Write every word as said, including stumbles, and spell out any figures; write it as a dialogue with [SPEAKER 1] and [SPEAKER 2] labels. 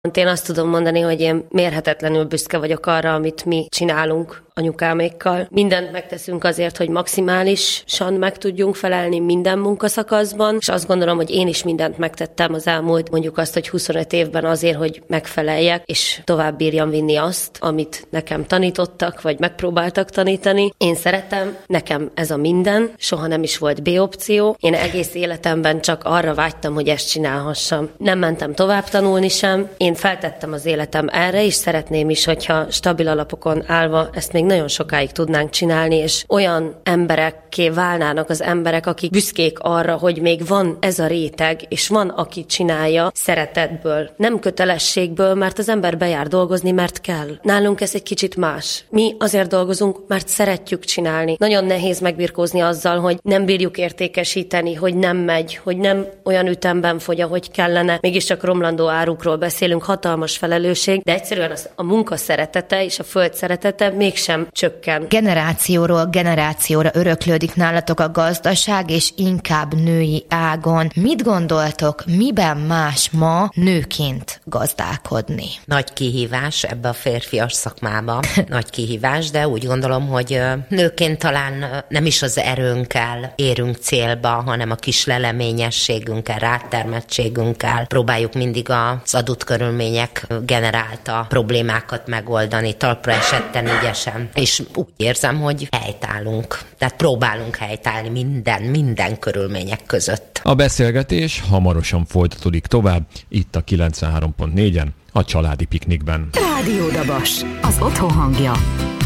[SPEAKER 1] Én azt tudom mondani, hogy én mérhetetlenül büszke vagyok arra, amit mi csinálunk anyukámékkal. Mindent megteszünk azért, hogy maximálisan meg tudjunk felelni minden munkaszakaszban, és azt gondolom, hogy én is mindent megtettem az elmúlt, mondjuk azt, hogy huszonöt évben azért, hogy megfeleljek, és tovább bírjam vinni azt, amit nekem tanítottak, vagy megpróbáltak tanítani. Én szeretem, nekem ez a minden, soha nem is volt B-opció. Én egész életemben csak arra vágytam, hogy ezt csinálhassam. Nem mentem tovább tanulni sem. Én feltettem az életem erre, és szeretném is, hogyha stabil alapokon állva ezt még nagyon sokáig tudnánk csinálni, és olyan emberekké válnának az emberek, akik büszkék arra, hogy még van ez a réteg, és van, aki csinálja szeretetből, nem kötelességből, mert az ember bejár dolgozni, mert kell. Nálunk ez egy kicsit más. Mi azért dolgozunk, mert szeretjük csinálni. Nagyon nehéz megbirkózni azzal, hogy nem bírjuk értékesíteni, hogy nem megy, hogy nem olyan ütemben fogy, ahogy kellene. Mégiscsak romlandó árukról beszélünk, hatalmas felelősség, de egyszerűen az, a munka szeretete és a föld szeretete mégsem csökken.
[SPEAKER 2] Generációról generációra öröklődik nálatok a gazdaság, és inkább női ágon. Mit gondoltok, miben más ma nőként gazdálkodni?
[SPEAKER 3] Nagy kihívás ebbe a férfias szakmába. Nagy kihívás, de úgy gondolom, hogy nőként talán nem is az erőnkkel érünk célba, hanem a kis leleményességünkkel, rátermettségünkkel próbáljuk mindig az adott körülmények generálta problémákat megoldani, talpra esetten ügyesen. És úgy érzem, hogy helytállunk. Tehát próbálunk helytállni minden, minden körülmények között.
[SPEAKER 4] A beszélgetés hamarosan folytatódik tovább, itt a kilencvenhárom pont négyen, a Családi Piknikben.
[SPEAKER 5] Rádió Dabas, az otthon hangja.